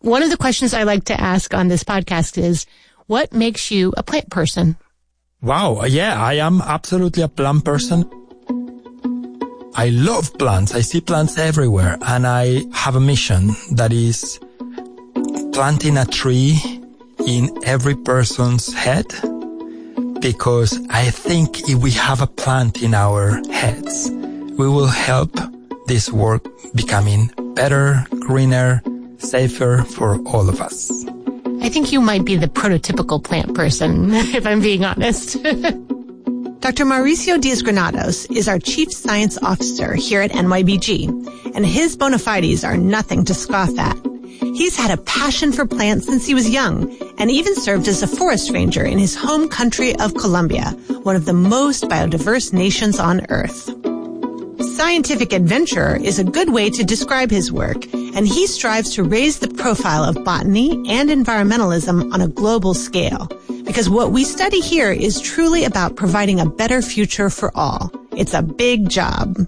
One of the questions I like to ask on this podcast is, what makes you a plant person? Wow. Yeah, I am absolutely a plant person. I love plants. I see plants everywhere. And I have a mission that is planting a tree in every person's head. Because I think if we have a plant in our heads, we will help this world becoming better, greener, safer for all of us. I think you might be the prototypical plant person, if I'm being honest. Dr. Mauricio Diaz-Granados is our Chief Science Officer here at NYBG, and his bona fides are nothing to scoff at. He's had a passion for plants since he was young, and even served as a forest ranger in his home country of Colombia, one of the most biodiverse nations on Earth. Scientific adventurer is a good way to describe his work, and he strives to raise the profile of botany and environmentalism on a global scale. Because what we study here is truly about providing a better future for all. It's a big job.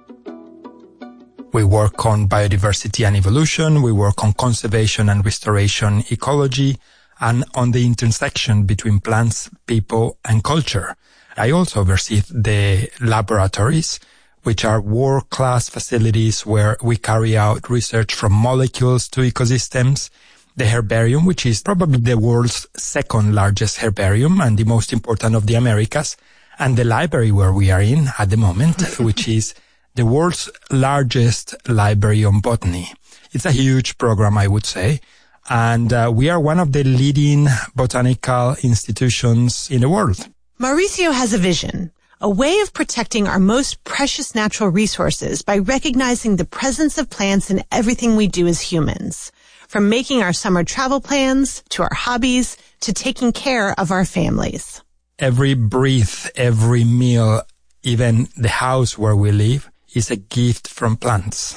We work on biodiversity and evolution. We work on conservation and restoration ecology, and on the intersection between plants, people, and culture. I also oversee the laboratories, which are world-class facilities where we carry out research from molecules to ecosystems, the herbarium, which is probably the world's second largest herbarium and the most important of the Americas, and the library where we are in at the moment, which is the world's largest library on botany. It's a huge program, I would say, and we are one of the leading botanical institutions in the world. Mauricio has a vision. A way of protecting our most precious natural resources by recognizing the presence of plants in everything we do as humans. From making our summer travel plans, to our hobbies, to taking care of our families. Every breath, every meal, even the house where we live, is a gift from plants.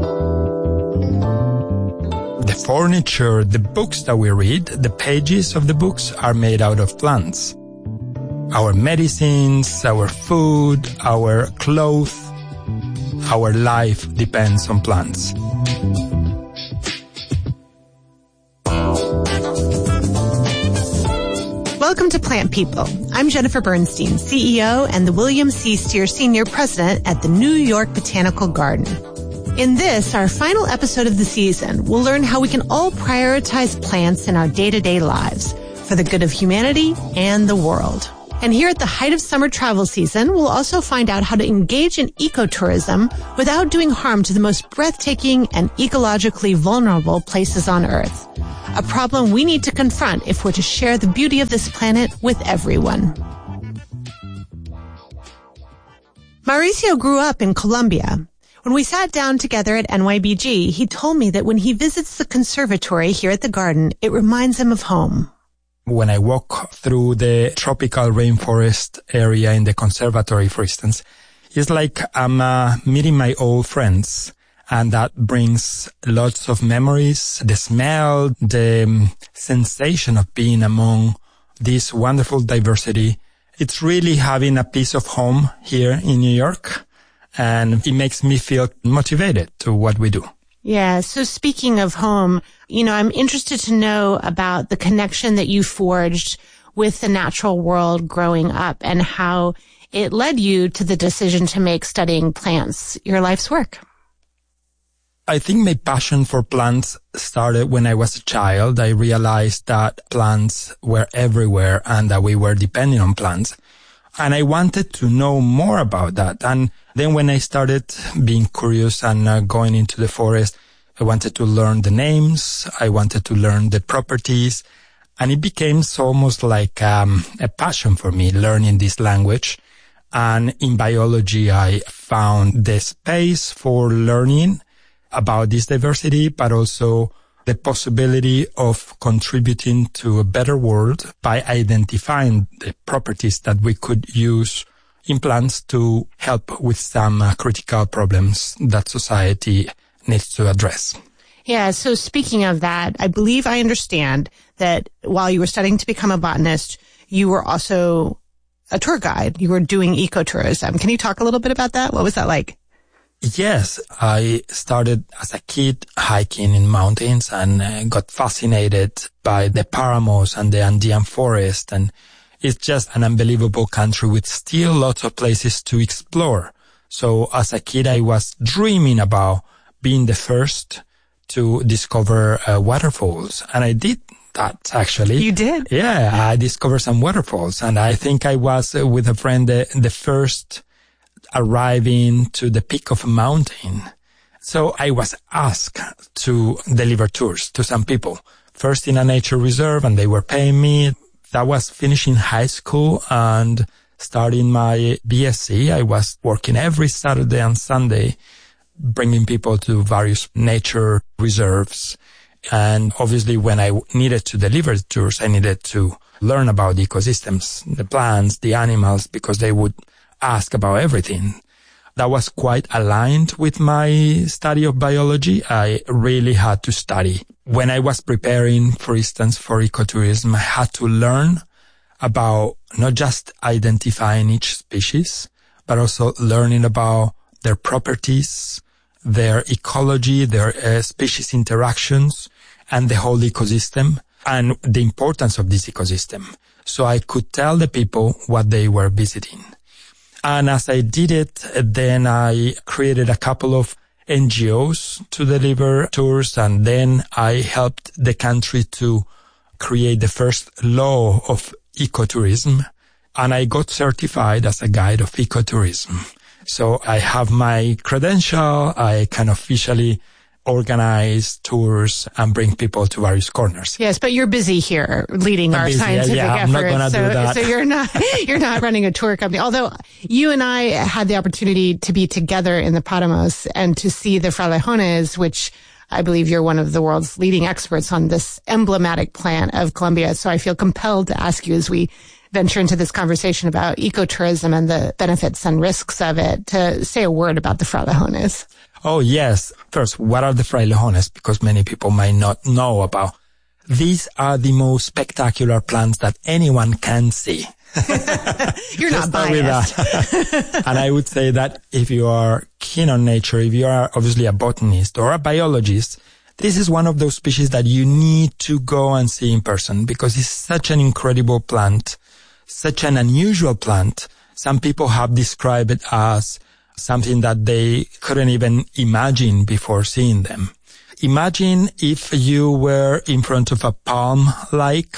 The furniture, the books that we read, the pages of the books are made out of plants. Our medicines, our food, our clothes, our life depends on plants. Welcome to Plant People. I'm Jennifer Bernstein, CEO and the William C. Steer Sr. President at the New York Botanical Garden. In this, our final episode of the season, we'll learn how we can all prioritize plants in our day-to-day lives for the good of humanity and the world. And here at the height of summer travel season, we'll also find out how to engage in ecotourism without doing harm to the most breathtaking and ecologically vulnerable places on Earth. A problem we need to confront if we're to share the beauty of this planet with everyone. Mauricio grew up in Colombia. When we sat down together at NYBG, he told me that when he visits the conservatory here at the garden, it reminds him of home. When I walk through the tropical rainforest area in the conservatory, for instance, it's like I'm meeting my old friends. And that brings lots of memories, the smell, the sensation of being among this wonderful diversity. It's really having a piece of home here in New York. And it makes me feel motivated to what we do. Yeah. So speaking of home, I'm interested to know about the connection that you forged with the natural world growing up and how it led you to the decision to make studying plants your life's work. I think my passion for plants started when I was a child. I realized that plants were everywhere and that we were depending on plants. And I wanted to know more about that. And then when I started being curious and going into the forest, I wanted to learn the names. I wanted to learn the properties. And it became almost like a passion for me, learning this language. And in biology, I found the space for learning about this diversity, but also the possibility of contributing to a better world by identifying the properties that we could use in plants to help with some critical problems that society needs to address. Yeah, so speaking of that, I believe I understand that while you were studying to become a botanist, you were also a tour guide. You were doing ecotourism. Can you talk a little bit about that? What was that like? Yes, I started as a kid hiking in mountains and got fascinated by the Paramos and the Andean forest. And it's just an unbelievable country with still lots of places to explore. So as a kid, I was dreaming about being the first to discover waterfalls. And I did that, actually. You did? Yeah, I discovered some waterfalls. And I think I was with a friend the first arriving to the peak of a mountain. So I was asked to deliver tours to some people, first in a nature reserve, and they were paying me. That was finishing high school and starting my BSc. I was working every Saturday and Sunday, bringing people to various nature reserves. And obviously when I needed to deliver tours, I needed to learn about the ecosystems, the plants, the animals, because they would ask about everything. That was quite aligned with my study of biology. I really had to study. When I was preparing, for instance, for ecotourism, I had to learn about not just identifying each species, but also learning about their properties, their ecology, their species interactions, and the whole ecosystem, and the importance of this ecosystem. So I could tell the people what they were visiting. And as I did it, then I created a couple of NGOs to deliver tours, and then I helped the country to create the first law of ecotourism, and I got certified as a guide of ecotourism. So I have my credential, I can officially organize tours and bring people to various corners. Yes, but you're busy here leading our scientific efforts. I'm not gonna do that. So you're not running a tour company. Although you and I had the opportunity to be together in the Paramos and to see the frailejones, which I believe you're one of the world's leading experts on this emblematic plant of Colombia. So I feel compelled to ask you as we venture into this conversation about ecotourism and the benefits and risks of it to say a word about the frailejones. Oh, yes. First, what are the frailejones? Because many people might not know about. These are the most spectacular plants that anyone can see. You're not biased. And I would say that if you are keen on nature, if you are obviously a botanist or a biologist, this is one of those species that you need to go and see in person because it's such an incredible plant, such an unusual plant. Some people have described it as something that they couldn't even imagine before seeing them. Imagine if you were in front of a palm-like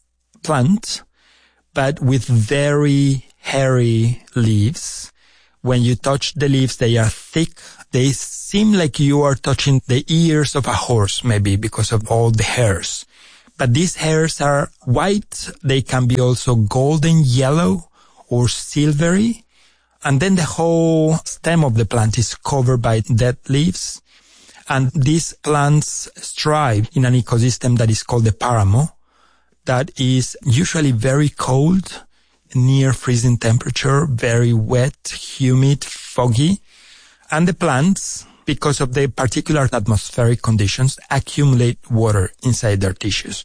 plant, but with very hairy leaves. When you touch the leaves, they are thick. They seem like you are touching the ears of a horse, maybe because of all the hairs. But these hairs are white. They can be also golden yellow or silvery. And then the whole stem of the plant is covered by dead leaves. And these plants thrive in an ecosystem that is called the Paramo, that is usually very cold, near freezing temperature, very wet, humid, foggy. And the plants, because of the particular atmospheric conditions, accumulate water inside their tissues.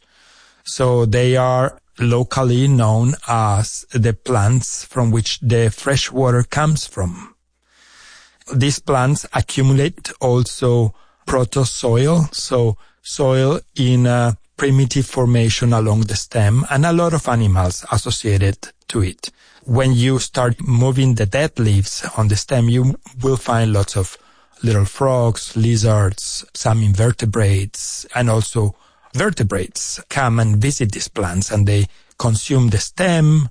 So they are locally known as the plants from which the fresh water comes from. These plants accumulate also protosoil, so soil in a primitive formation along the stem, and a lot of animals associated to it. When you start moving the dead leaves on the stem, you will find lots of little frogs, lizards, some invertebrates, and also vertebrates come and visit these plants, and they consume the stem,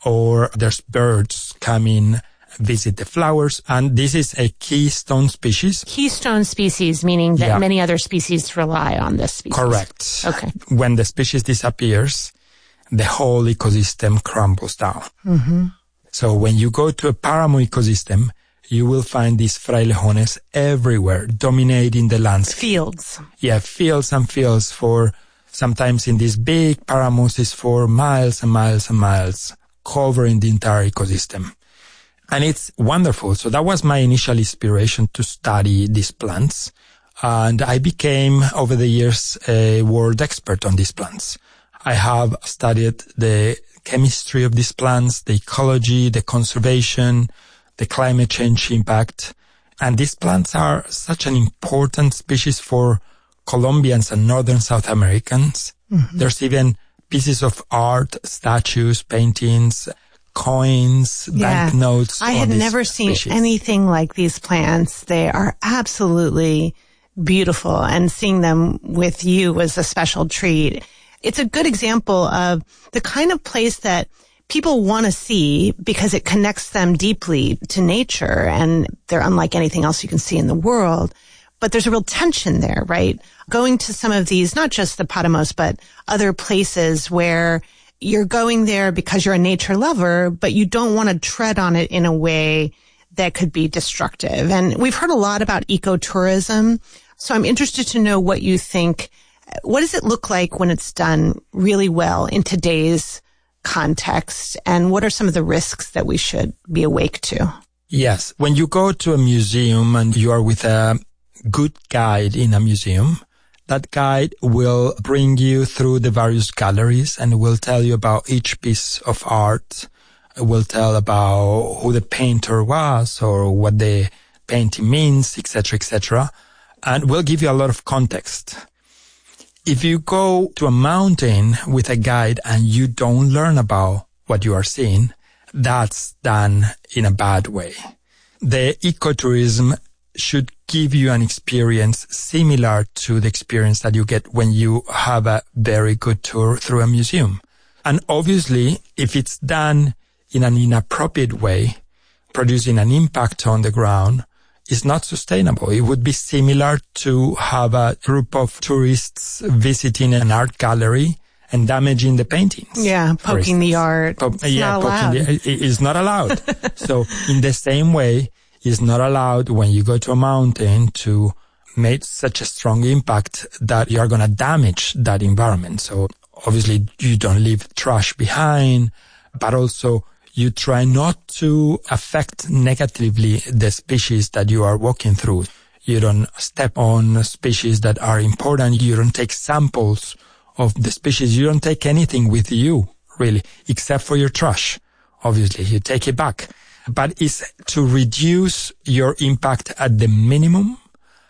or there's birds coming visit the flowers, and this is a keystone species. Keystone species, meaning that many other species rely on this species. Correct. Okay. When the species disappears, the whole ecosystem crumbles down. Mm-hmm. So when you go to a Paramo ecosystem, you will find these frailejones everywhere, dominating the landscape. Fields. Yeah, fields and fields for sometimes in these big Paramos is for miles and miles and miles, covering the entire ecosystem. And it's wonderful. So that was my initial inspiration to study these plants. And I became, over the years, a world expert on these plants. I have studied the chemistry of these plants, the ecology, the conservation, the climate change impact. And these plants are such an important species for Colombians and northern South Americans. Mm-hmm. There's even pieces of art, statues, paintings, coins, banknotes. I had never seen anything like these plants. They are absolutely beautiful, and seeing them with you was a special treat. It's a good example of the kind of place that people want to see because it connects them deeply to nature, and they're unlike anything else you can see in the world. But there's a real tension there, right? Going to some of these, not just the Patamos, but other places where you're going there because you're a nature lover, but you don't want to tread on it in a way that could be destructive. And we've heard a lot about ecotourism. So I'm interested to know what you think. What does it look like when it's done really well in today's context? And what are some of the risks that we should be awake to? Yes. When you go to a museum and you are with a good guide in a museum, that guide will bring you through the various galleries and will tell you about each piece of art, will tell about who the painter was or what the painting means, etc., etc., and will give you a lot of context. If you go to a mountain with a guide and you don't learn about what you are seeing, that's done in a bad way. The ecotourism should give you an experience similar to the experience that you get when you have a very good tour through a museum. And obviously, if it's done in an inappropriate way, producing an impact on the ground, is not sustainable. It would be similar to have a group of tourists visiting an art gallery and damaging the paintings. Yeah, poking the art. It's not allowed. So in the same way, it's not allowed when you go to a mountain to make such a strong impact that you are going to damage that environment. So obviously you don't leave trash behind, but also you try not to affect negatively the species that you are walking through. You don't step on species that are important. You don't take samples of the species. You don't take anything with you, really, except for your trash. Obviously, you take it back. But it's to reduce your impact at the minimum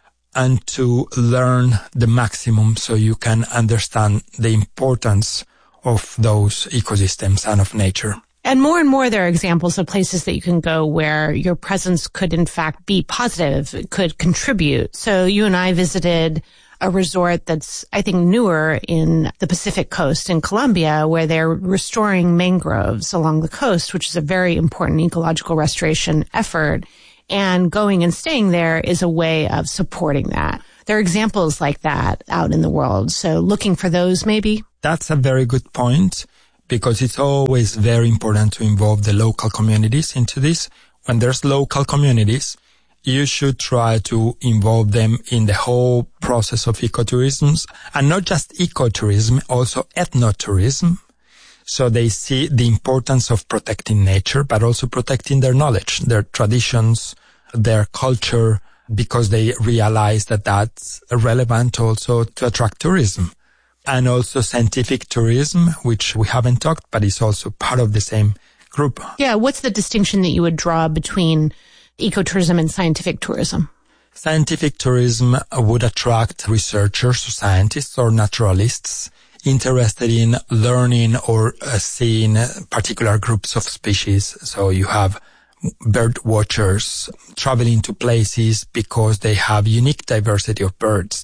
and to learn the maximum so you can understand the importance of those ecosystems and of nature. And more there are examples of places that you can go where your presence could in fact be positive, could contribute. So you and I visited a resort that's, I think, newer in the Pacific coast in Colombia, where they're restoring mangroves along the coast, which is a very important ecological restoration effort. And going and staying there is a way of supporting that. There are examples like that out in the world. So looking for those maybe? That's a very good point, because it's always very important to involve the local communities into this. When there's local communities, you should try to involve them in the whole process of ecotourism, and not just ecotourism, also ethnotourism. So they see the importance of protecting nature, but also protecting their knowledge, their traditions, their culture, because they realize that that's relevant also to attract tourism. And also scientific tourism, which we haven't talked, but is also part of the same group. Yeah, what's the distinction that you would draw between ecotourism and scientific tourism? Scientific tourism would attract researchers, scientists, or naturalists interested in learning or seeing particular groups of species. So you have bird watchers traveling to places because they have unique diversity of birds.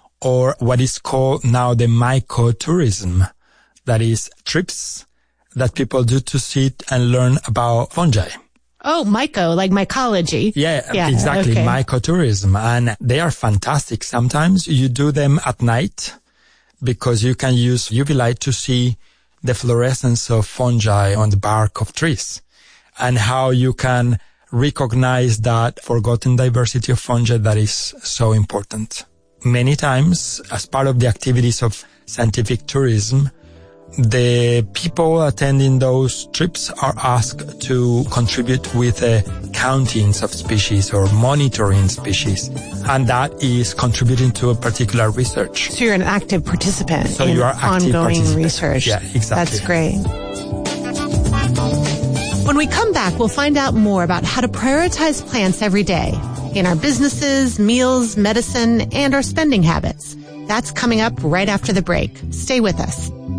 Or what is called now the mycotourism, that is trips that people do to sit and learn about fungi. Oh, myco, like mycology. Yeah, exactly. Okay. Mycotourism. And they are fantastic. Sometimes you do them at night because you can use UV light to see the fluorescence of fungi on the bark of trees and how you can recognize that forgotten diversity of fungi that is so important. Many times, as part of the activities of scientific tourism, the people attending those trips are asked to contribute with countings of species or monitoring species. And that is contributing to a particular research. So you're an active participant in you are ongoing research. Yeah, exactly. That's great. When we come back, we'll find out more about how to prioritize plants every day in our businesses, meals, medicine, and our spending habits. That's coming up right after the break. Stay with us.